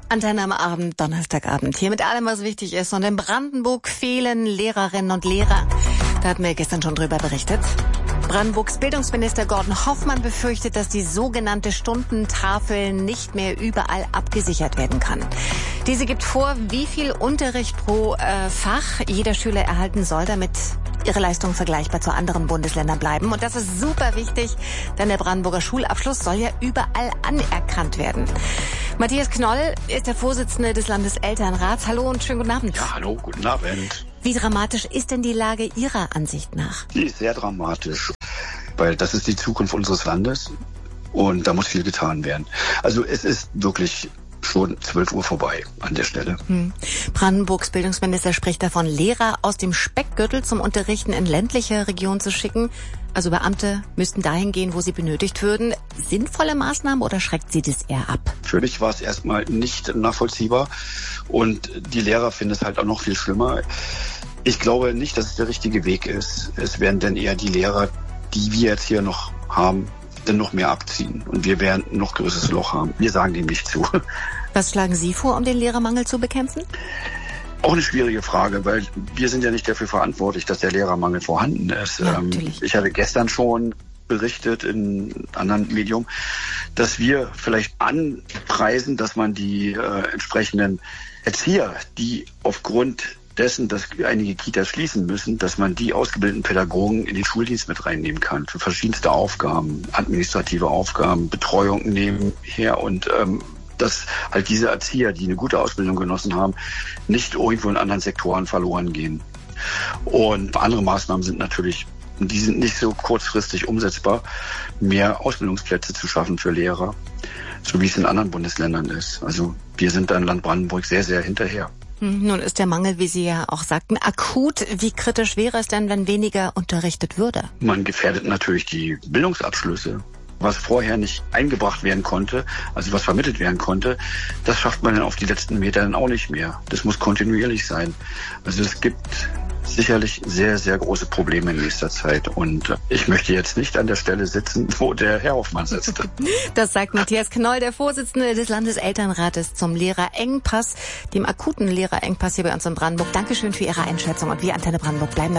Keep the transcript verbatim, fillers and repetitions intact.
Antenne am Abend, Donnerstagabend. Hier mit allem, was wichtig ist. Und in Brandenburg fehlen Lehrerinnen und Lehrer. Da hatten wir gestern schon drüber berichtet. Brandenburgs Bildungsminister Gordon Hoffmann befürchtet, dass die sogenannte Stundentafel nicht mehr überall abgesichert werden kann. Diese gibt vor, wie viel Unterricht pro äh, Fach jeder Schüler erhalten soll, damit ihre Leistungen vergleichbar zu anderen Bundesländern bleiben. Und das ist super wichtig, denn der Brandenburger Schulabschluss soll ja überall anerkannt werden. Matthias Knoll ist der Vorsitzende des Landeselternrats. Hallo und schönen guten Abend. Ja, hallo, guten Abend. Wie dramatisch ist denn die Lage Ihrer Ansicht nach? Die ist sehr dramatisch, weil das ist die Zukunft unseres Landes und da muss viel getan werden. Also es ist wirklich schon zwölf Uhr vorbei an der Stelle. Hm. Brandenburgs Bildungsminister spricht davon, Lehrer aus dem Speckgürtel zum Unterrichten in ländliche Regionen zu schicken. Also Beamte müssten dahin gehen, wo sie benötigt würden. Sinnvolle Maßnahmen oder schreckt sie das eher ab? Für mich war es erstmal nicht nachvollziehbar und die Lehrer finden es halt auch noch viel schlimmer. Ich glaube nicht, dass es der richtige Weg ist. Es werden dann eher die Lehrer, die wir jetzt hier noch haben, dann noch mehr abziehen. Und wir werden ein noch größeres Loch haben. Wir sagen dem nicht zu. Was schlagen Sie vor, um den Lehrermangel zu bekämpfen? Auch eine schwierige Frage, weil wir sind ja nicht dafür verantwortlich, dass der Lehrermangel vorhanden ist. Ja, ähm, natürlich. Ich hatte gestern schon berichtet in einem anderen Medium, dass wir vielleicht anpreisen, dass man die äh, entsprechenden Erzieher, die aufgrund dessen, dass einige Kitas schließen müssen, dass man die ausgebildeten Pädagogen in den Schuldienst mit reinnehmen kann für verschiedenste Aufgaben, administrative Aufgaben, Betreuung nebenher und ähm, dass halt diese Erzieher, die eine gute Ausbildung genossen haben, nicht irgendwo in anderen Sektoren verloren gehen. Und andere Maßnahmen sind natürlich, die sind nicht so kurzfristig umsetzbar, mehr Ausbildungsplätze zu schaffen für Lehrer, so wie es in anderen Bundesländern ist. Also wir sind da in Land Brandenburg sehr, sehr hinterher. Nun ist der Mangel, wie Sie ja auch sagten, akut. Wie kritisch wäre es denn, wenn weniger unterrichtet würde? Man gefährdet natürlich die Bildungsabschlüsse. Was vorher nicht eingebracht werden konnte, also was vermittelt werden konnte, das schafft man dann auf die letzten Meter dann auch nicht mehr. Das muss kontinuierlich sein. Also es gibt sicherlich sehr, sehr große Probleme in nächster Zeit. Und ich möchte jetzt nicht an der Stelle sitzen, wo der Herr Hoffmann sitzt. Das sagt Matthias Knoll, der Vorsitzende des Landeselternrates zum Lehrerengpass, dem akuten Lehrerengpass hier bei uns in Brandenburg. Dankeschön für Ihre Einschätzung und wir Antenne Brandenburg bleiben